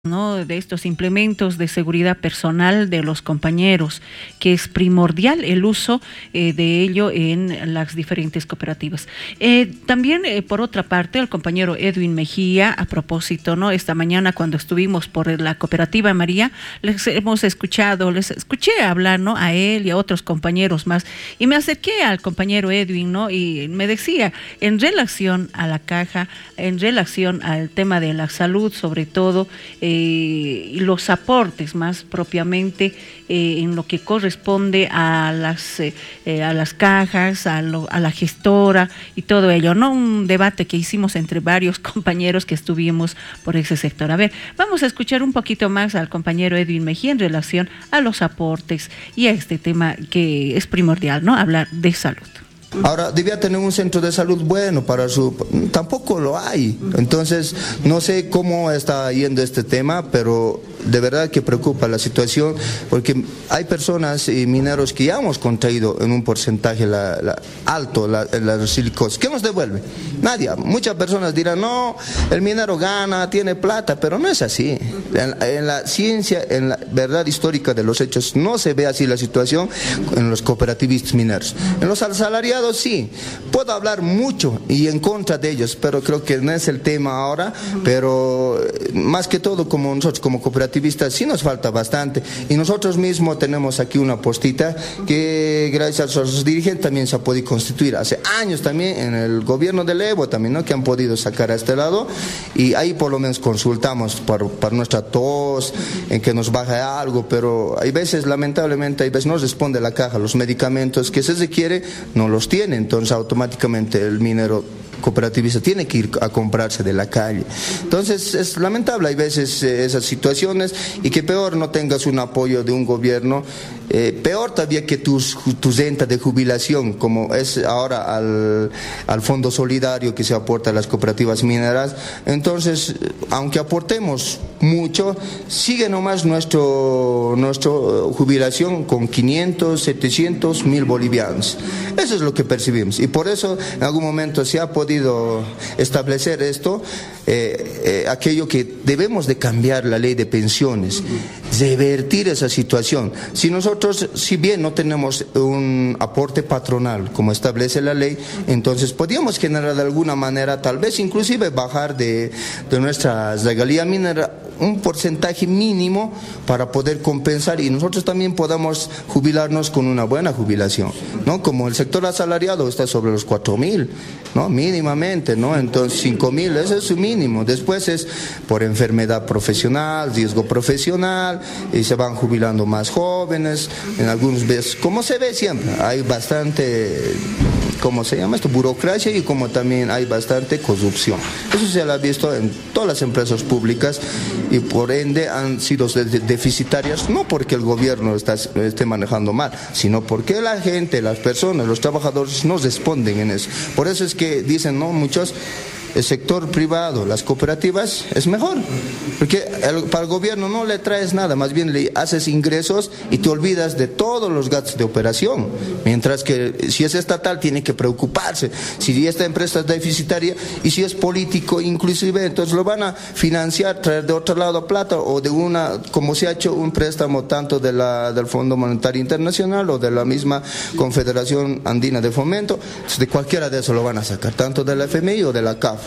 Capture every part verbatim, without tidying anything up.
¿no? De estos implementos de seguridad personal de los compañeros, que es primordial el uso eh, de ello en las diferentes cooperativas. Eh, también, eh, por otra parte, el compañero Edwin Mejía, a propósito, ¿no? Esta mañana cuando estuvimos por la cooperativa María, les hemos escuchado, les escuché hablar, ¿no? A él y a otros compañeros más, y me acerqué al compañero Edwin, ¿no? Y me decía, en relación a la caja, en relación al tema de la salud, sobre todo, eh, y los aportes más propiamente eh, en lo que corresponde a las eh, eh, a las cajas, a, lo, a la gestora y todo ello, ¿no? Un debate que hicimos entre varios compañeros que estuvimos por ese sector. A ver, vamos a escuchar un poquito más al compañero Edwin Mejía en relación a los aportes y a este tema que es primordial, ¿no? Hablar de salud. Ahora, debía tener un centro de salud bueno para su... Tampoco lo hay. Entonces, no sé cómo está yendo este tema, pero de verdad que preocupa la situación, porque hay personas y mineros que ya hemos contraído en un porcentaje la, la, alto la, la silicosis. ¿Qué nos devuelve? Nadie. Muchas personas dirán, no, el minero gana, tiene plata, pero no es así. En, en la ciencia, en la verdad histórica de los hechos, no se ve así la situación en los cooperativistas mineros. En los asalariados, sí, puedo hablar mucho y en contra de ellos, pero creo que no es el tema ahora, pero más que todo como nosotros como cooperativos sí nos falta bastante, y nosotros mismos tenemos aquí una postita que gracias a los dirigentes también se ha podido constituir hace años también en el gobierno del Evo también, ¿no? Que han podido sacar a este lado, y ahí por lo menos consultamos para, para nuestra tos, en que nos baje algo, pero hay veces lamentablemente hay veces no responde la caja, los medicamentos que se requiere no los tiene, entonces automáticamente el minero cooperativista tiene que ir a comprarse de la calle. Entonces es lamentable, hay veces eh, esas situaciones, y que peor no tengas un apoyo de un gobierno, eh, peor todavía que tus, tu renta de jubilación, como es ahora al, al fondo solidario que se aporta a las cooperativas mineras. Entonces, aunque aportemos mucho, sigue nomás nuestro, nuestro jubilación con quinientos, setecientos, mil bolivianos. Eso es lo que percibimos, y por eso en algún momento se ha podido establecer esto, eh, eh, aquello que debemos de cambiar la ley de pensiones, revertir esa situación. Si nosotros, si bien no tenemos un aporte patronal como establece la ley, entonces podríamos generar de alguna manera, tal vez inclusive bajar de, de nuestra regalía minera un porcentaje mínimo para poder compensar, y nosotros también podamos jubilarnos con una buena jubilación, ¿no? Como el sector asalariado está sobre los cuatro mil, ¿no? Mínimamente, ¿no? Entonces cinco mil, ese es su mínimo. Después es por enfermedad profesional, riesgo profesional, y se van jubilando más jóvenes, en algunos veces, como se ve siempre, hay bastante, ¿cómo se llama esto? Burocracia, y como también hay bastante corrupción. Eso se ha visto en todas las empresas públicas, y por ende han sido deficitarias, no porque el gobierno está, esté manejando mal, sino porque la gente, las personas, los trabajadores no responden en eso. Por eso es que dicen, no, muchos, el sector privado, las cooperativas, es mejor, porque el, para el gobierno no le traes nada, más bien le haces ingresos y te olvidas de todos los gastos de operación, mientras que si es estatal tiene que preocuparse, si esta empresa es deficitaria, y si es político inclusive, entonces lo van a financiar, traer de otro lado plata, o de una, como se ha hecho un préstamo tanto de la, del Fondo Monetario Internacional o de la misma Confederación Andina de Fomento, de cualquiera de eso lo van a sacar, tanto de la F M I o de la C A F.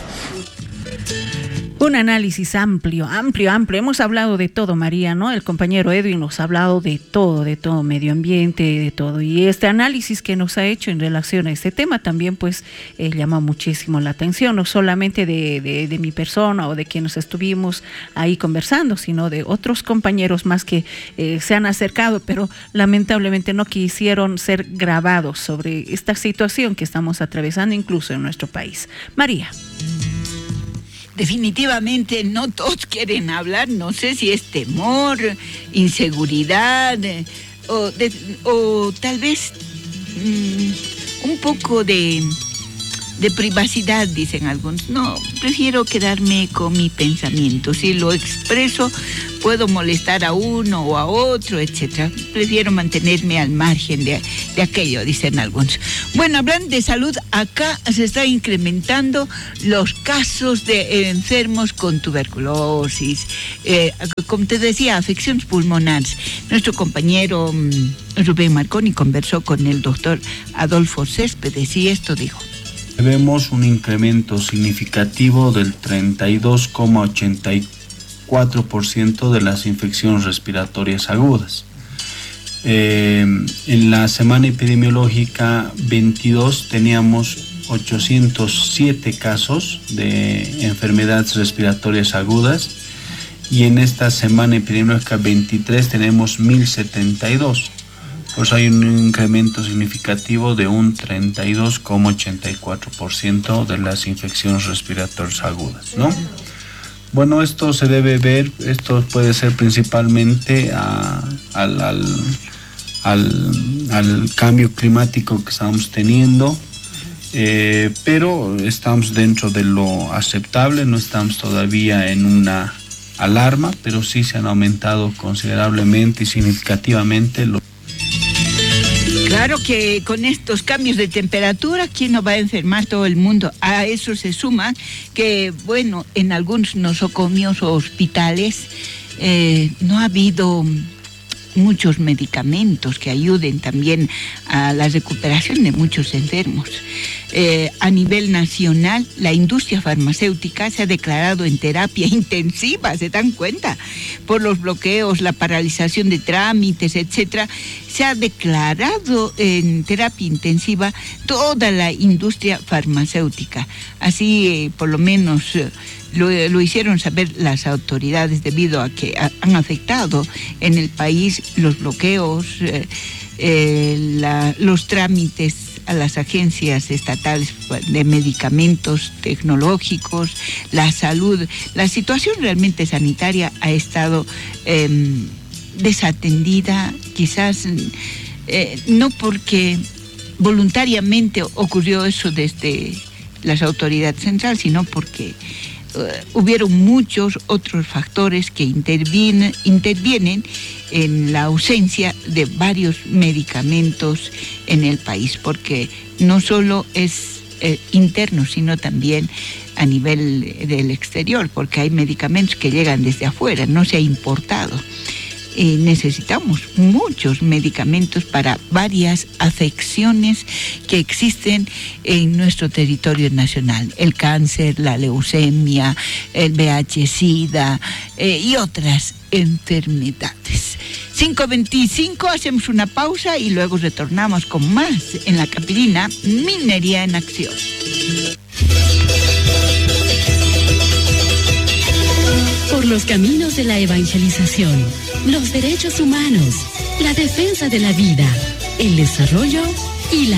Un análisis amplio, amplio, amplio. Hemos hablado de todo, María, ¿no? El compañero Edwin nos ha hablado de todo, de todo, medio ambiente, de todo. Y este análisis que nos ha hecho en relación a este tema también, pues, eh, llama muchísimo la atención, no solamente de, de, de mi persona o de quienes estuvimos ahí conversando, sino de otros compañeros más que eh, se han acercado, pero lamentablemente no quisieron ser grabados sobre esta situación que estamos atravesando incluso en nuestro país. María. Definitivamente no todos quieren hablar, no sé si es temor, inseguridad, o, de, o tal vez mmm, un poco de, de privacidad, dicen algunos. No, prefiero quedarme con mi pensamiento. Si lo expreso, puedo molestar a uno o a otro, etcétera. Prefiero mantenerme al margen de, de aquello, dicen algunos. Bueno, hablando de salud, acá se está incrementando los casos de enfermos con tuberculosis, eh, como te decía, afecciones pulmonares. Nuestro compañero mmm, Rubén Marconi conversó con el doctor Adolfo Céspedes y esto dijo. Vemos un incremento significativo del treinta y dos coma ochenta y cuatro por ciento de las infecciones respiratorias agudas. Eh, en la semana epidemiológica veintidós teníamos ochocientos siete casos de enfermedades respiratorias agudas y en esta semana epidemiológica veintitrés tenemos mil setenta y dos. Pues hay un incremento significativo de un treinta y dos coma ochenta y cuatro por ciento de las infecciones respiratorias agudas, ¿no? Bueno, esto se debe ver, esto puede ser principalmente a, al, al, al, al cambio climático que estamos teniendo, eh, pero estamos dentro de lo aceptable, no estamos todavía en una alarma, pero sí se han aumentado considerablemente y significativamente los... Claro que con estos cambios de temperatura, ¿quién no va a enfermar? Todo el mundo. A eso se suma que, bueno, en algunos nosocomios o hospitales eh, no ha habido muchos medicamentos que ayuden también a la recuperación de muchos enfermos. Eh, a nivel nacional, la industria farmacéutica se ha declarado en terapia intensiva, ¿se dan cuenta? Por los bloqueos, la paralización de trámites, etcétera. Se ha declarado en terapia intensiva toda la industria farmacéutica. Así, eh, por lo menos, eh, lo, lo hicieron saber las autoridades debido a que a, han afectado en el país los bloqueos, eh, eh, la, los trámites a las agencias estatales de medicamentos tecnológicos, la salud. La situación realmente sanitaria ha estado eh, desatendida, quizás eh, no porque voluntariamente ocurrió eso desde las autoridades centrales, sino porque uh, hubieron muchos otros factores que intervienen, intervienen en la ausencia de varios medicamentos en el país, porque no solo es eh, interno, sino también a nivel del exterior, porque hay medicamentos que llegan desde afuera, no se ha importado. Y necesitamos muchos medicamentos para varias afecciones que existen en nuestro territorio nacional. El cáncer, la leucemia, el V I H, SIDA eh, y otras enfermedades. cinco veinticinco, hacemos una pausa y luego retornamos con más en la Capilina Minería en Acción. Por los caminos de la evangelización, los derechos humanos, la defensa de la vida, el desarrollo y la